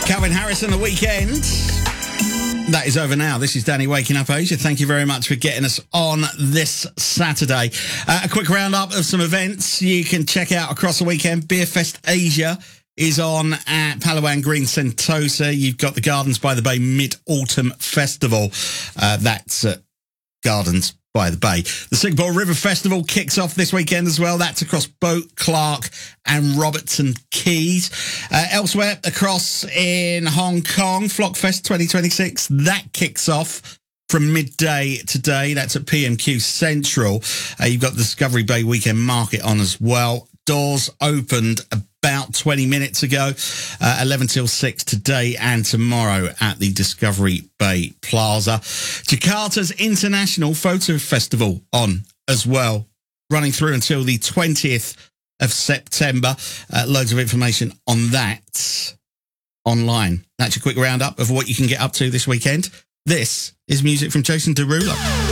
Calvin Harris and The Weekend. That is over now. This is Danny Waking Up Asia. Thank you very much for getting us on this Saturday. A quick roundup of some events you can check out across the weekend. Beerfest Asia is on at Palawan Green Sentosa. You've got the Gardens by the Bay Mid-Autumn Festival. That's at Gardens by the Bay. The Singapore River Festival kicks off this weekend as well. That's across Boat, Clark and Robertson Keys. Elsewhere across in Hong Kong, Flockfest 2026, that kicks off from midday today. That's at PMQ Central. You've got the Discovery Bay Weekend Market on as well. Doors opened about 20 minutes ago, 11 till 6 today and tomorrow at the Discovery Bay Plaza. Jakarta's International Photo Festival on as well, running through until the 20th of September. Loads of information on that online. That's a quick roundup of what you can get up to this weekend. This is music from Jason Derulo.